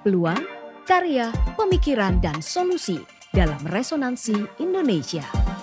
peluang, karya, pemikiran, dan solusi dalam Resonansi Indonesia.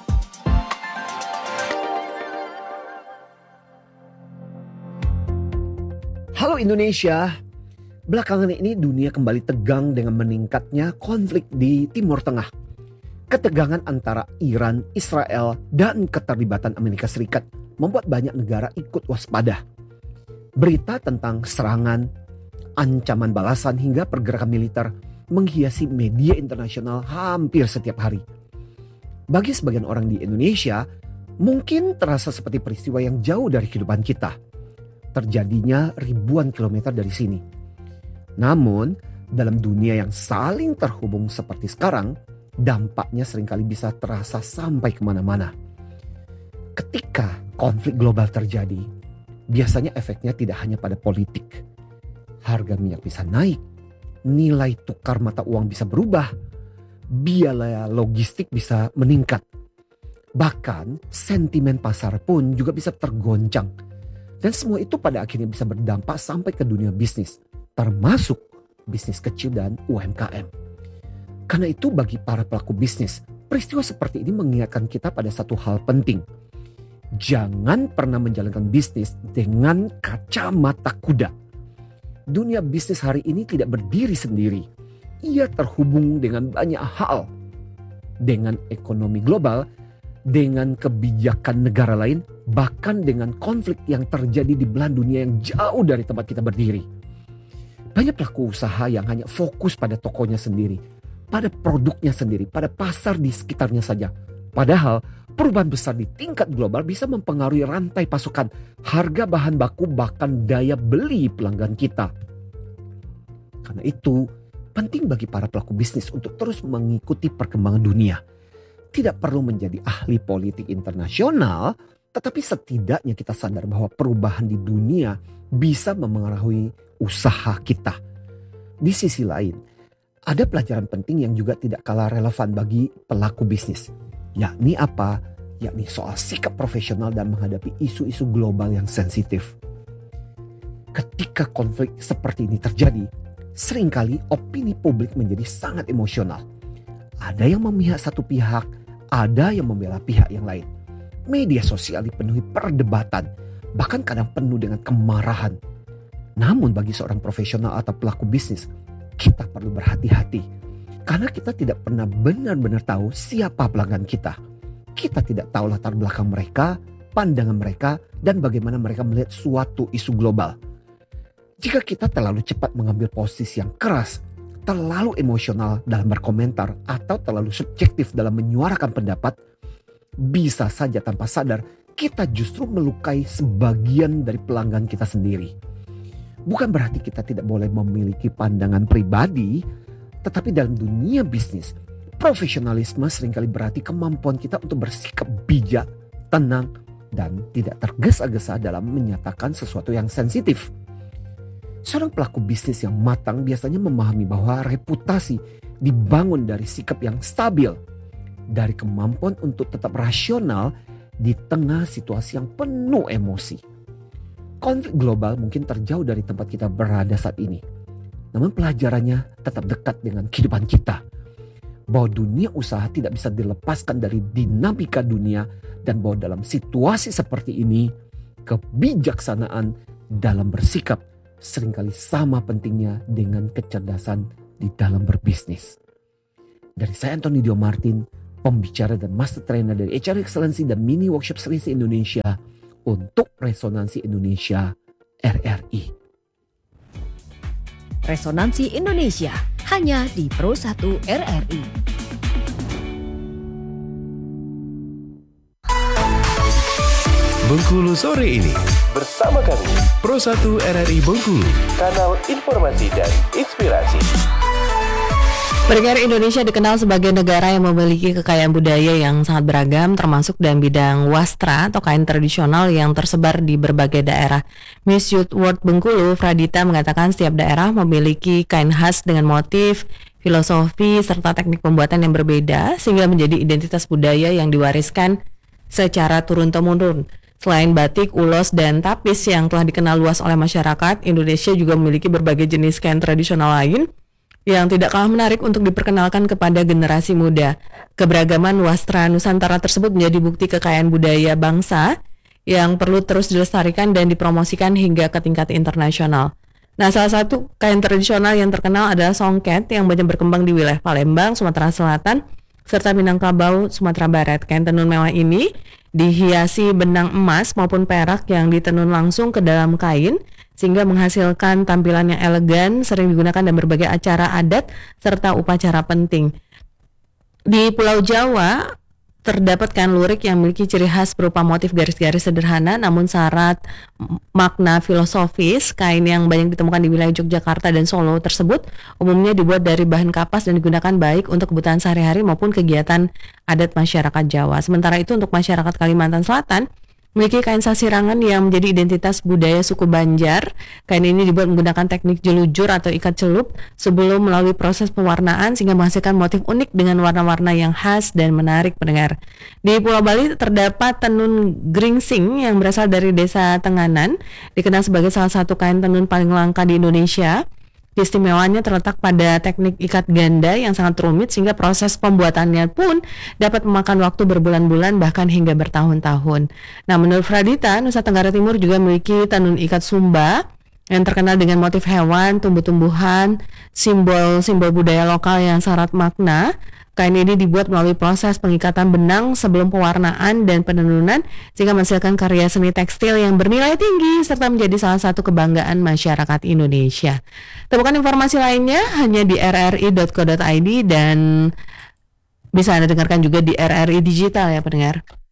Halo Indonesia, belakangan ini dunia kembali tegang dengan meningkatnya konflik di Timur Tengah. Ketegangan antara Iran, Israel, dan keterlibatan Amerika Serikat membuat banyak negara ikut waspada. Berita tentang serangan, ancaman balasan hingga pergerakan militer menghiasi media internasional hampir setiap hari. Bagi sebagian orang di Indonesia, mungkin terasa seperti peristiwa yang jauh dari kehidupan kita. Terjadinya ribuan kilometer dari sini. Namun, dalam dunia yang saling terhubung seperti sekarang, dampaknya seringkali bisa terasa sampai kemana-mana. Ketika konflik global terjadi, biasanya efeknya tidak hanya pada politik. Harga minyak bisa naik, nilai tukar mata uang bisa berubah, biaya logistik bisa meningkat. Bahkan sentimen pasar pun juga bisa tergoncang. Dan semua itu pada akhirnya bisa berdampak sampai ke dunia bisnis, termasuk bisnis kecil dan UMKM. Karena itu bagi para pelaku bisnis, peristiwa seperti ini mengingatkan kita pada satu hal penting. Jangan pernah menjalankan bisnis dengan kacamata kuda. Dunia bisnis hari ini tidak berdiri sendiri. Ia terhubung dengan banyak hal. Dengan ekonomi global, dengan kebijakan negara lain, bahkan dengan konflik yang terjadi di belahan dunia yang jauh dari tempat kita berdiri. Banyak pelaku usaha yang hanya fokus pada tokonya sendiri, pada produknya sendiri, pada pasar di sekitarnya saja. Padahal perubahan besar di tingkat global bisa mempengaruhi rantai pasokan, harga bahan baku, bahkan daya beli pelanggan kita. Karena itu penting bagi para pelaku bisnis untuk terus mengikuti perkembangan dunia. Tidak perlu menjadi ahli politik internasional, tetapi setidaknya kita sadar bahwa perubahan di dunia bisa memengaruhi usaha kita. Di sisi lain, ada pelajaran penting yang juga tidak kalah relevan bagi pelaku bisnis. Yakni apa? Yakni soal sikap profesional dan menghadapi isu-isu global yang sensitif. Ketika konflik seperti ini terjadi, seringkali opini publik menjadi sangat emosional. Ada yang memihak satu pihak, ada yang membela pihak yang lain. Media sosial dipenuhi perdebatan, bahkan kadang penuh dengan kemarahan. Namun bagi seorang profesional atau pelaku bisnis, kita perlu berhati-hati karena kita tidak pernah benar-benar tahu siapa pelanggan kita. Kita tidak tahu latar belakang mereka, pandangan mereka, dan bagaimana mereka melihat suatu isu global. Jika kita terlalu cepat mengambil posisi yang keras, terlalu emosional dalam berkomentar, atau terlalu subjektif dalam menyuarakan pendapat, bisa saja tanpa sadar kita justru melukai sebagian dari pelanggan kita sendiri. Bukan berarti kita tidak boleh memiliki pandangan pribadi, tetapi dalam dunia bisnis, profesionalisme seringkali berarti kemampuan kita untuk bersikap bijak, tenang, dan tidak tergesa-gesa dalam menyatakan sesuatu yang sensitif. Seorang pelaku bisnis yang matang biasanya memahami bahwa reputasi dibangun dari sikap yang stabil, dari kemampuan untuk tetap rasional di tengah situasi yang penuh emosi. Konflik global mungkin terjauh dari tempat kita berada saat ini. Namun pelajarannya tetap dekat dengan kehidupan kita. Bahwa dunia usaha tidak bisa dilepaskan dari dinamika dunia. Dan bahwa dalam situasi seperti ini, kebijaksanaan dalam bersikap seringkali sama pentingnya dengan kecerdasan di dalam berbisnis. Dari saya Anthony Dio Martin, pembicara dan master trainer dari HR Excellency dan Mini Workshop Series Indonesia, untuk Resonansi Indonesia RRI. Resonansi Indonesia hanya di Pro 1 RRI. Bengkulu sore ini bersama kami Pro 1 RRI Bengkulu, kanal informasi dan inspirasi. Pendengar, Indonesia dikenal sebagai negara yang memiliki kekayaan budaya yang sangat beragam, termasuk dalam bidang wastra atau kain tradisional yang tersebar di berbagai daerah. Miss Youth World Bengkulu, Fradita, mengatakan setiap daerah memiliki kain khas dengan motif, filosofi, serta teknik pembuatan yang berbeda, sehingga menjadi identitas budaya yang diwariskan secara turun-temurun. Selain batik, ulos, dan tapis yang telah dikenal luas oleh masyarakat, Indonesia juga memiliki berbagai jenis kain tradisional lain yang tidak kalah menarik untuk diperkenalkan kepada generasi muda. Keberagaman wastra Nusantara tersebut menjadi bukti kekayaan budaya bangsa yang perlu terus dilestarikan dan dipromosikan hingga ke tingkat internasional. Nah, salah satu kain tradisional yang terkenal adalah songket yang banyak berkembang di wilayah Palembang, Sumatera Selatan, serta Minangkabau, Sumatera Barat. Kain tenun mewah ini dihiasi benang emas maupun perak yang ditenun langsung ke dalam kain, sehingga menghasilkan tampilan yang elegan, sering digunakan dalam berbagai acara adat serta upacara penting. Di Pulau Jawa, terdapat kain lurik yang memiliki ciri khas berupa motif garis-garis sederhana namun syarat makna filosofis. Kain yang banyak ditemukan di wilayah Yogyakarta dan Solo tersebut umumnya dibuat dari bahan kapas dan digunakan baik untuk kebutuhan sehari-hari maupun kegiatan adat masyarakat Jawa. Sementara itu untuk masyarakat Kalimantan Selatan memiliki kain sasirangan yang menjadi identitas budaya suku Banjar. Kain ini dibuat menggunakan teknik jelujur atau ikat celup sebelum melalui proses pewarnaan sehingga menghasilkan motif unik dengan warna-warna yang khas dan menarik pendengar. Di Pulau Bali terdapat tenun gringsing yang berasal dari desa Tenganan, dikenal sebagai salah satu kain tenun paling langka di Indonesia. Keistimewaannya terletak pada teknik ikat ganda yang sangat rumit sehingga proses pembuatannya pun dapat memakan waktu berbulan-bulan bahkan hingga bertahun-tahun. Nah, menurut Fradita, Nusa Tenggara Timur juga memiliki tenun ikat Sumba yang terkenal dengan motif hewan, tumbuh-tumbuhan, simbol-simbol budaya lokal yang syarat makna. Kain ini dibuat melalui proses pengikatan benang sebelum pewarnaan dan penenunan sehingga menghasilkan karya seni tekstil yang bernilai tinggi serta menjadi salah satu kebanggaan masyarakat Indonesia. Temukan informasi lainnya hanya di rri.co.id dan bisa Anda dengarkan juga di RRI Digital ya pendengar.